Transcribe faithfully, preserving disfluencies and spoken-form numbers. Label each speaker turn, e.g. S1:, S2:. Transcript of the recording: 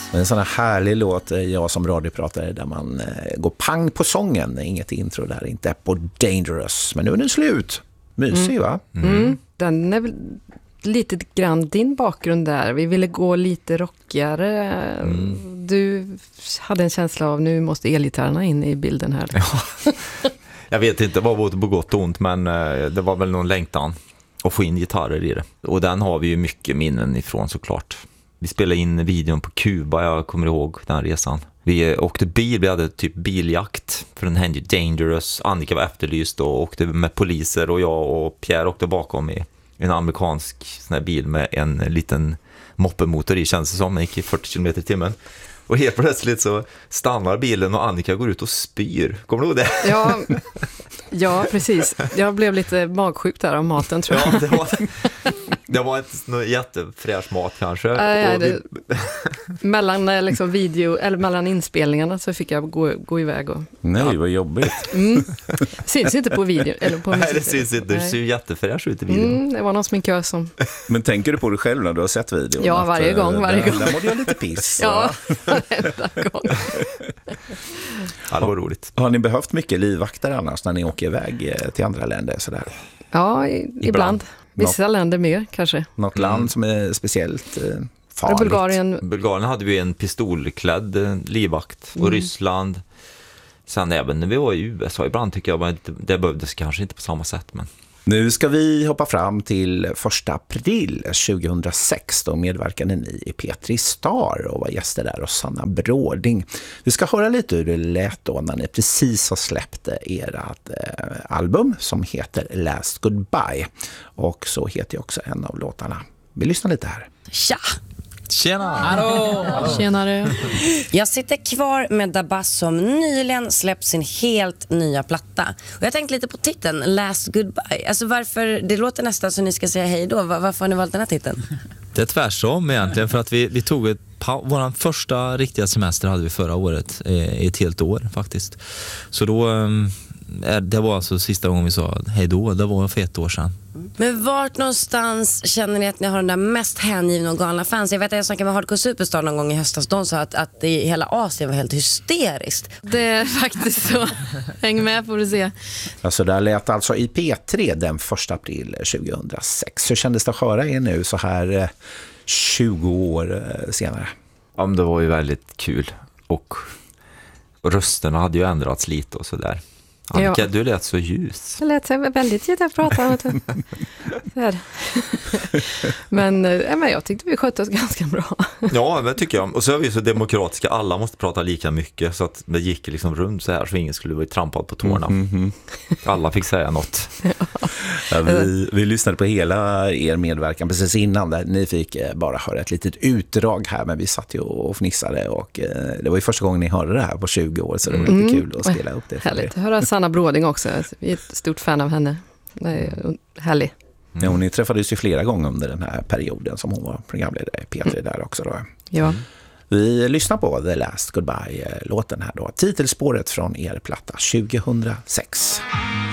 S1: En sån här härlig låt, jag som radiopratare, där man eh, går pang på sången. Inget intro där, inte på Dangerous. Men nu är den slut. Mysig,
S2: mm.
S1: va?
S2: Mm. Mm. Den är väl lite grann din bakgrund där. Vi ville gå lite rockigare. Mm. Du hade en känsla av nu måste elgitarrerna in i bilden här.
S3: Ja. Jag vet inte vad det var på gott och ont, men det var väl någon längtan att få in gitarrer i det. Och den har vi ju mycket minnen ifrån såklart. Vi spelade in videon på Kuba, jag kommer ihåg den resan. Vi åkte bil, vi hade typ biljakt för den hände Dangerous. Annika var efterlyst och åkte med poliser och jag och Pierre åkte bakom i en amerikansk sån här bil med en liten moppemotor i, känns det som. Den gick i fyrtio kilometer i timmen. Och helt plötsligt så stannar bilen och Annika går ut och spyr. Kommer du ihåg det?
S2: Ja, ja, precis. Jag blev lite magsjuk där av maten, tror jag.
S3: Ja, det var, det var inte jättefräsch mat kanske.
S2: Äh, ja,
S3: och vi...
S2: det, mellan, liksom, video, eller mellan inspelningarna så fick jag gå, gå iväg. Och,
S1: Nej,
S2: ja.
S1: det var jobbigt.
S2: Mm. Syns inte på video. Eller på
S3: Nej, det syns inte. Du ser ju jättefräsch ut i videon.
S2: Mm, det var någon sminkör som...
S1: Men tänker du på dig själv när du har sett videon?
S2: Ja, varje gång. Varje
S1: där,
S2: gång.
S1: där mådde jag lite piss.
S2: Ja, varenda gång.
S3: Ja, det var roligt.
S1: Har ni behövt mycket livvakter annars när ni åker iväg till andra länder? Sådär?
S2: Ja, i, ibland. ibland. Vissa Något, länder mer, kanske.
S1: Något land mm. som är speciellt eh, farligt?
S2: Bulgarien.
S3: Bulgarien hade vi en pistolklädd eh, livvakt. Och mm. Ryssland. Sen även när vi var i U S A ibland tycker jag att det behövdes kanske inte på samma sätt. Men...
S1: Nu ska vi hoppa fram till första april tjugohundrasex. Då medverkade ni i P tre Star och var gäster där och Sanna Bråding. Vi ska höra lite hur det lät då när ni precis har släppt ert eh, album som heter Last Goodbye. Och så heter ju också en av låtarna. Vi lyssnar lite här.
S4: Tja!
S5: Tjena! Hallå!
S2: Tjenare!
S4: Jag sitter kvar med Dabas som nyligen släppt sin helt nya platta. Och jag tänkte lite på titeln, Last Goodbye. Alltså varför, det låter nästan som ni ska säga hej då. Varför har ni valt den här titeln?
S5: Det är tvärsom egentligen, för att vi, vi tog ett vår första riktiga semester hade vi förra året, i ett helt år faktiskt. Så då, det var alltså sista gången vi sa hej då, det var för ett år sedan.
S4: Men vart någonstans känner ni att ni har den där mest hängivna och galna fans? Jag vet att jag snackade med Hardcore Superstar någon gång i höstas. De sa att, att i hela Asien var helt hysteriskt.
S2: Det är faktiskt så. Häng med får du se.
S1: Alltså där lät alltså i P tre den första april tjugohundrasex. Hur kändes det att höra er nu så här tjugo år senare?
S3: Ja, men det var ju väldigt kul. Och rösterna hade ju ändrats lite och sådär. Annika, ja. Du lät så ljus.
S2: Jag lät så väldigt ljus att prata. men, men jag tyckte vi skötte oss ganska bra.
S3: Ja, det tycker jag. Och så är vi så demokratiska. Alla måste prata lika mycket så att det gick liksom runt så här så ingen skulle bli trampad på tårna. Mm, mm, mm. Alla fick säga något.
S1: Ja. Ja, vi, vi lyssnade på hela er medverkan precis innan där. Ni fick bara höra ett litet utdrag här, men vi satt ju och fnissade och det var ju första gången ni hörde det här på tjugo år, så det var lite mm. kul att spela upp det.
S2: Härligt att höra Sanna Bråding också. Vi är ett stort fan av henne. Det är härlig.
S1: Mm. Ja, och ni träffades ju flera gånger under den här perioden som hon var programledare i P tre där också då.
S2: Ja.
S1: Vi lyssnar på The Last Goodbye-låten här då. Titelspåret från er platta tjugohundrasex.